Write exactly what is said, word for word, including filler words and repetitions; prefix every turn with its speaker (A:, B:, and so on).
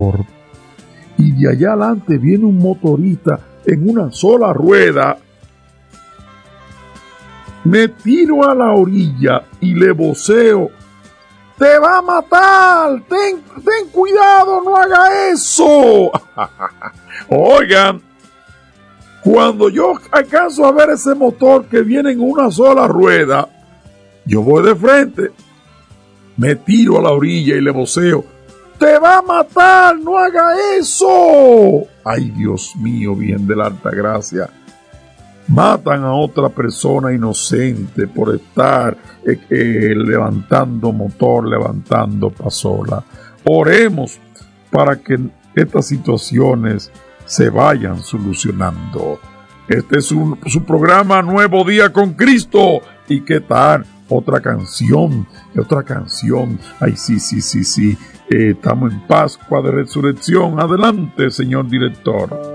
A: motor y de allá adelante viene un motorista en una sola rueda, me tiro a la orilla y le voceo: ¡te va a matar! ¡Ten, ten cuidado! ¡No haga eso! Oigan, cuando yo alcanzo a ver ese motor que viene en una sola rueda, yo voy de frente, me tiro a la orilla y le voceo: ¡te va a matar! ¡No haga eso! ¡Ay, Dios mío, bien de la alta gracia! Matan a otra persona inocente por estar eh, eh, levantando motor, levantando pasola. Oremos para que estas situaciones se vayan solucionando. Este es un, su programa Nuevo Día con Cristo. ¿Y qué tal? Otra canción, otra canción. Ay, sí, sí, sí, sí. Eh, estamos en Pascua de Resurrección. Adelante, señor director.